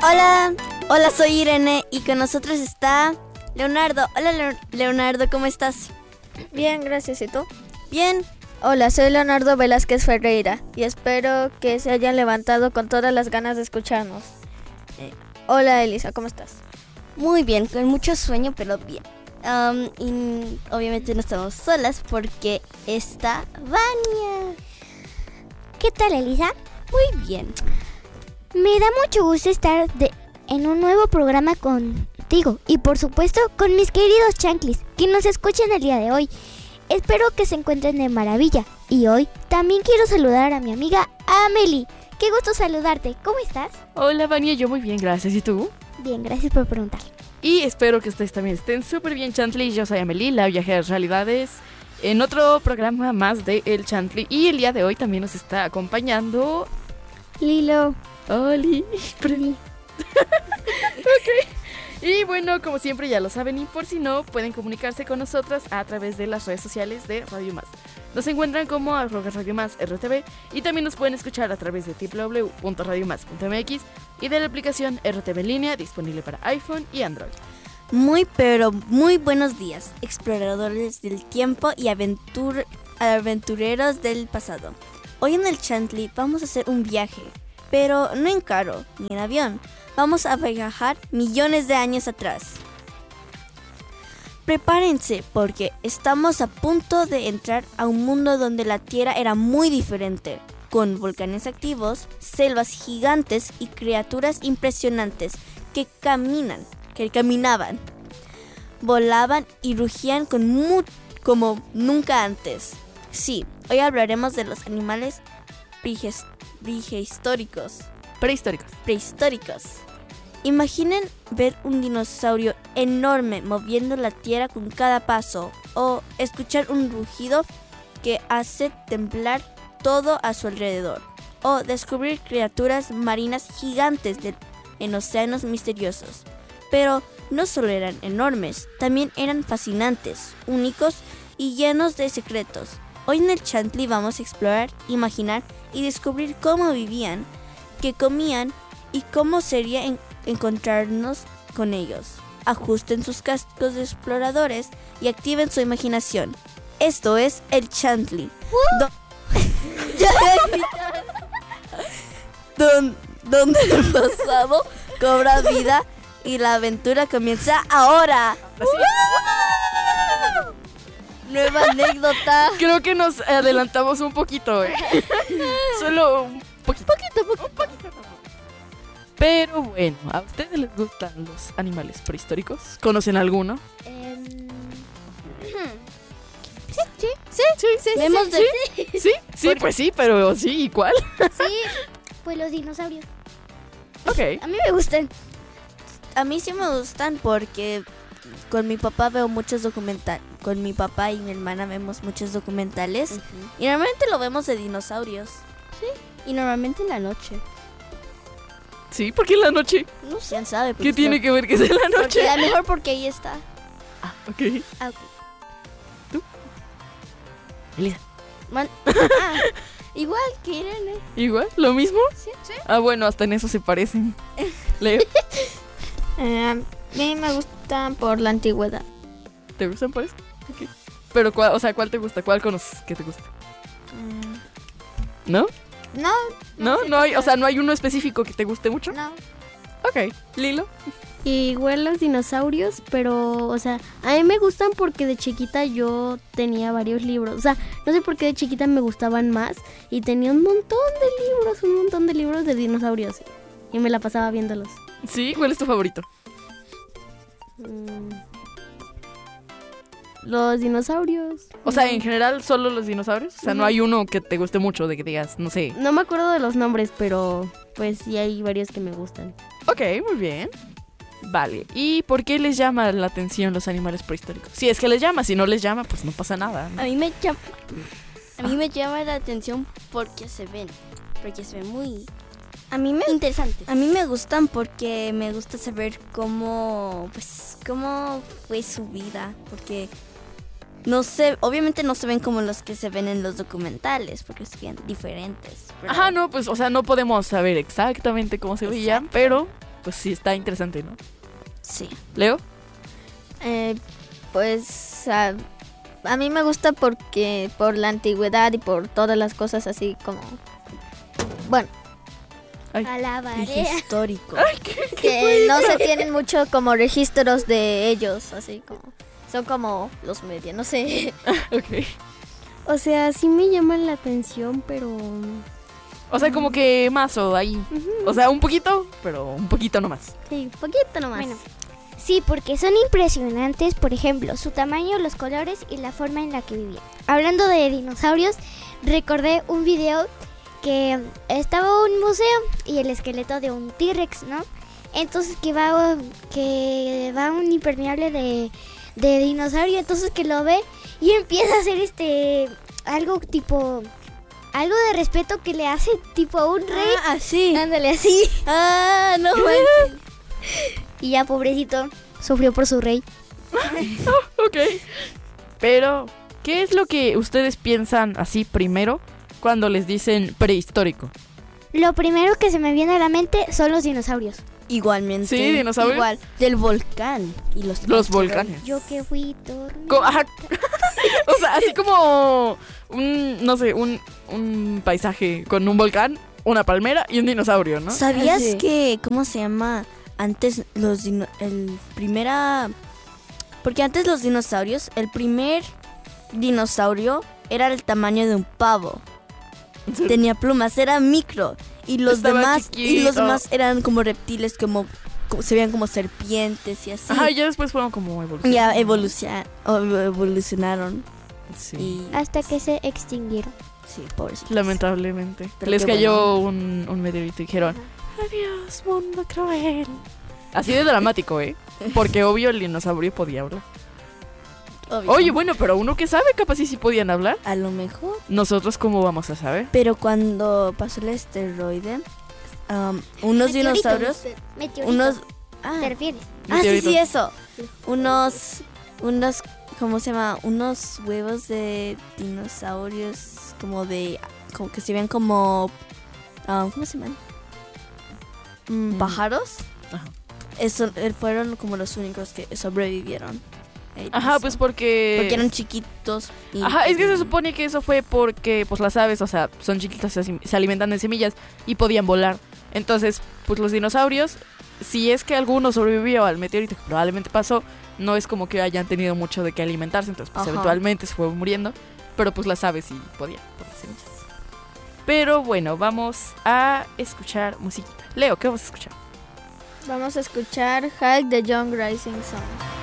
Hola, hola, soy Irene y con nosotros está Leonardo. Hola, Leonardo, ¿cómo estás? Bien, gracias. ¿Y tú? Bien. Hola, soy Leonardo Velázquez Ferreira y espero que se hayan levantado con todas las ganas de escucharnos. Hola, Elisa, ¿cómo estás? Muy bien, con mucho sueño, pero bien. Y obviamente no estamos solas porque está Vania. ¿Qué tal, Elisa? Muy bien. Me da mucho gusto estar en un nuevo programa contigo y por supuesto con mis queridos chanclis que nos escuchan el día de hoy. Espero que se encuentren de maravilla y hoy también quiero saludar a mi amiga Amelie. Qué gusto saludarte, ¿cómo estás? Hola Vania, yo muy bien, gracias. ¿Y tú? Bien, gracias por preguntar. Y espero que ustedes también estén súper bien, Chantli. Yo soy Amelie, la viajera de realidades, en otro programa más de El Chantli. Y el día de hoy también nos está acompañando Lilo. Oli. Ok. Y bueno, como siempre ya lo saben, y por si no, pueden comunicarse con nosotras a través de las redes sociales de Radio Más. Nos encuentran como @Radio Más RTV y también nos pueden escuchar a través de www.radiomás.mx y de la aplicación RTV en línea disponible para iPhone y Android. Muy pero muy buenos días, exploradores del tiempo y aventureros del pasado. Hoy en el Chantli vamos a hacer un viaje, pero no en carro ni en avión. Vamos a viajar millones de años atrás. Prepárense porque estamos a punto de entrar a un mundo donde la Tierra era muy diferente, con volcanes activos, selvas gigantes y criaturas impresionantes que caminaban, volaban y rugían como nunca antes. Sí, hoy hablaremos de los animales prehistóricos. Imaginen ver un dinosaurio enorme moviendo la tierra con cada paso o escuchar un rugido que hace temblar todo a su alrededor o descubrir criaturas marinas gigantes en océanos misteriosos. Pero no solo eran enormes, también eran fascinantes, únicos y llenos de secretos. Hoy en el Chantli vamos a explorar, imaginar y descubrir cómo vivían, qué comían y cómo sería encontrarnos con ellos. Ajusten sus cascos de exploradores y activen su imaginación. Esto es el Chantli. Donde el pasado cobra vida y la aventura comienza ahora. Nueva anécdota. Creo que nos adelantamos un poquito, Solo un poquito. Pero bueno, ¿a ustedes les gustan los animales prehistóricos? ¿Conocen alguno? Sí, pues sí, pero sí, ¿y cuál? Sí, pues los dinosaurios. Ok. A mí me gustan. A mí sí me gustan porque con mi papá veo muchos documentales. Con mi papá y mi hermana vemos muchos documentales. Y normalmente lo vemos de dinosaurios. Sí. Y normalmente en la noche. Sí, ¿por qué en la noche? No sé, ¿quién sabe? ¿Qué tiene que ver que sea en la noche? Porque a lo mejor porque ahí está. Ah, ok. ¿Tú? Elisa. Igual que Irene. ¿Igual? ¿Lo mismo? Sí. Ah, bueno, hasta en eso se parecen. Leo. A mí me gustan por la antigüedad. ¿Te gustan por eso? Okay. Pero, ¿cuál te gusta? ¿Cuál conoces que te gusta? ¿No? No hay, o sea, no hay uno específico que te guste mucho. No. Ok, Lilo. Igual los dinosaurios, pero, o sea, a mí me gustan porque de chiquita yo tenía varios libros. O sea, no sé por qué de chiquita me gustaban más y tenía un montón de libros de dinosaurios y me la pasaba viéndolos. Sí, ¿cuál es tu favorito? Los dinosaurios. O sea, en general, ¿solo los dinosaurios? O sea, no hay uno que te guste mucho, de que digas, no sé. No me acuerdo de los nombres, pero pues sí hay varios que me gustan. Ok, muy bien. Vale, ¿y por qué les llama la atención los animales prehistóricos? Si es que les llama, si no les llama, pues no pasa nada, ¿no? A mí me llama la atención porque se ven muy interesantes. A mí me gustan porque me gusta saber cómo fue su vida, porque no sé, obviamente no se ven como los que se ven en los documentales, porque serían diferentes. Ajá, no, pues, o sea, no podemos saber exactamente cómo se veían, pero pues sí, está interesante, ¿no? Sí. ¿Leo? Pues a mí me gusta porque por la antigüedad y por todas las cosas así como... Bueno, Ay. Alabaré. Histórico. que no se tienen mucho como registros de ellos, así como... Son como los medios, no sé. Ok. O sea, sí me llaman la atención, pero... O sea, como que más o ahí. O sea, un poquito, pero un poquito nomás. Sí, poquito nomás. Bueno, sí, porque son impresionantes, por ejemplo, su tamaño, los colores y la forma en la que vivían. Hablando de dinosaurios, recordé un video que estaba un museo y el esqueleto de un T-Rex, ¿no? Entonces que va un impermeable de dinosaurio, entonces que lo ve y empieza a hacer algo tipo... Algo de respeto que le hace tipo a un rey. Ah, sí. Ándale así. Ah, no manches. Y ya pobrecito, sufrió por su rey. Ok. Pero, ¿qué es lo que ustedes piensan así primero cuando les dicen prehistórico? Lo primero que se me viene a la mente son los dinosaurios. Igualmente. Sí, dinosaurios. Igual. Del volcán. Y los Volcanes. Yo que fui dormida. Ajá. O sea, así como no sé, un paisaje con un volcán, una palmera y un dinosaurio, ¿no? ¿Sabías Sí. que, cómo se llama? Antes porque antes los dinosaurios, el primer dinosaurio era el tamaño de un pavo. Tenía plumas, era micro. Y los Estaba chiquito. demás eran como reptiles, como se veían como serpientes y así. Ajá, y ya después fueron como Ya evolucionando. evolucionaron. Sí. Y Hasta que se extinguieron. sí, pobrecitos. Lamentablemente. Pero Les qué cayó un meteorito y dijeron, adiós, mundo cruel. Así de dramático, ¿eh? Porque obvio el dinosaurio podía hablar. Obvio. Oye, bueno, pero uno que sabe, capaz sí pueden hablar. A lo mejor. Nosotros, ¿cómo vamos a saber? Pero cuando pasó el asteroide, unos dinosaurios, Meteorito. unos... ¿Te refieres? sí, Meteorito. sí, eso. Unos, ¿cómo se llama? Unos huevos de dinosaurios como que se ven como, ¿cómo se llaman? Pájaros. Ajá. Eso, fueron como los únicos que sobrevivieron. Ajá, pues porque eran chiquitos. Ajá, es que se supone que eso fue porque pues las aves, o sea, son chiquitas, se alimentan de semillas y podían volar. Entonces, pues los dinosaurios, si es que alguno sobrevivió al meteorito que probablemente pasó, no es como que hayan tenido mucho de qué alimentarse, entonces pues Ajá. eventualmente se fue muriendo, pero pues las aves sí podían por las semillas. Pero bueno, vamos a escuchar musiquita. Leo, ¿qué vamos a escuchar? Vamos a escuchar Hike the Young Rising Sun.